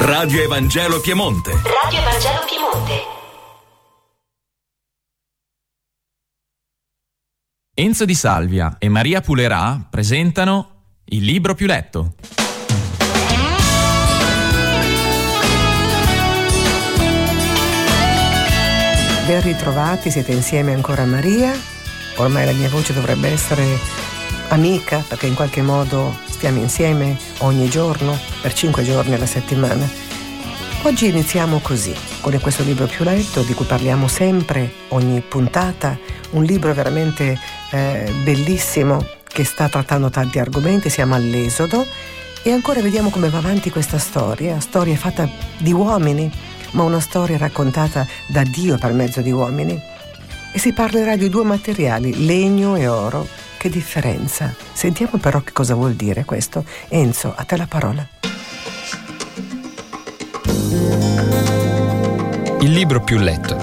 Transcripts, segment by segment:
Radio Evangelo Piemonte. Radio Evangelo Piemonte. Enzo Di Salvia e Maria Pulerà presentano Il libro più letto. Ben ritrovati, siete insieme ancora a Maria. Ormai la mia voce dovrebbe essere amica, perché in qualche modo stiamo insieme ogni giorno, per 5 giorni alla settimana. Oggi iniziamo così, con questo libro più letto, di cui parliamo sempre, ogni puntata, un libro veramente bellissimo, che sta trattando tanti argomenti. Siamo all'Esodo e ancora vediamo come va avanti questa storia fatta di uomini, ma una storia raccontata da Dio per mezzo di uomini. E si parlerà di 2 materiali, legno e oro. Che differenza! Sentiamo però che cosa vuol dire questo. Enzo, a te la parola. Il libro più letto.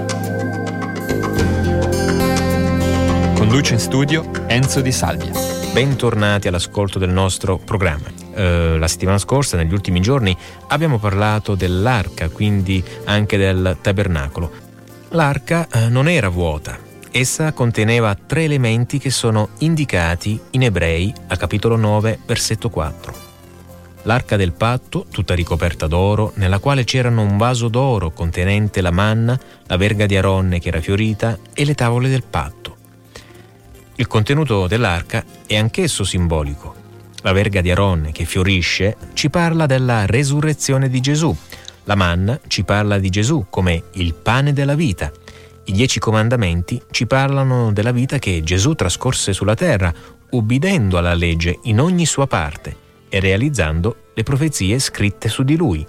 Conduce in studio Enzo Di Salvia. Bentornati all'ascolto del nostro programma. La settimana scorsa, negli ultimi giorni, abbiamo parlato dell'arca, quindi anche del tabernacolo. L'arca non era vuota. Essa conteneva 3 elementi che sono indicati in Ebrei al capitolo 9, versetto 4. L'arca del patto, tutta ricoperta d'oro, nella quale c'erano un vaso d'oro contenente la manna, la verga di Aronne che era fiorita e le tavole del patto. Il contenuto dell'arca è anch'esso simbolico. La verga di Aronne che fiorisce ci parla della resurrezione di Gesù. La manna ci parla di Gesù come il pane della vita. I 10 comandamenti ci parlano della vita che Gesù trascorse sulla terra, ubbidendo alla legge in ogni sua parte e realizzando le profezie scritte su di lui.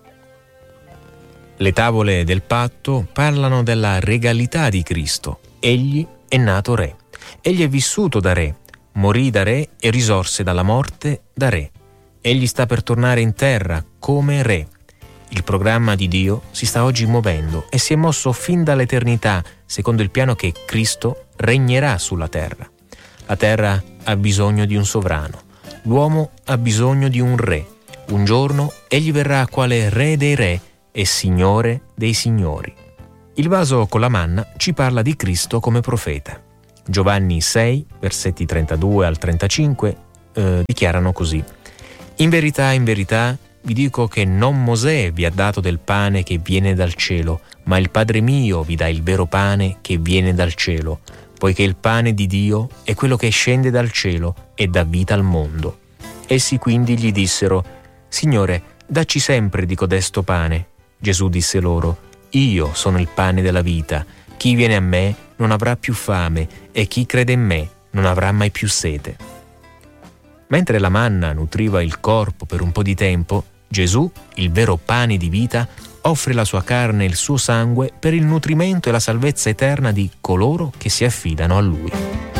Le tavole del patto parlano della regalità di Cristo. Egli è nato re. Egli è vissuto da re, morì da re e risorse dalla morte da re. Egli sta per tornare in terra come re. Il programma di Dio si sta oggi muovendo e si è mosso fin dall'eternità secondo il piano che Cristo regnerà sulla terra. La terra ha bisogno di un sovrano. L'uomo ha bisogno di un re. Un giorno egli verrà quale re dei re e signore dei signori. Il vaso con la manna ci parla di Cristo come profeta. Giovanni 6, versetti 32 al 35, dichiarano così: in verità, vi dico che non Mosè vi ha dato del pane che viene dal cielo, ma il Padre mio vi dà il vero pane che viene dal cielo, poiché il pane di Dio è quello che scende dal cielo e dà vita al mondo. Essi quindi gli dissero: Signore, dacci sempre di codesto pane. Gesù disse loro: Io sono il pane della vita. Chi viene a me non avrà più fame e chi crede in me non avrà mai più sete. Mentre la manna nutriva il corpo per un po' di tempo, Gesù, il vero pane di vita, offre la sua carne e il suo sangue per il nutrimento e la salvezza eterna di coloro che si affidano a Lui.